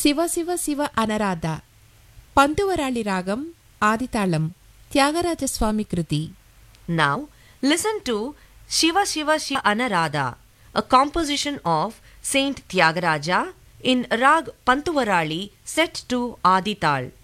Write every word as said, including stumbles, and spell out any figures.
Shiva Shiva Shiva Anuradha Pantuvarali Ragam ఆదితాళం Tyagaraja Swamy Kriti. Now listen to Shiva Shiva Shiva Anarada, a composition of Saint Tyagaraja in Rag Pantuvarali set to Adi Tal.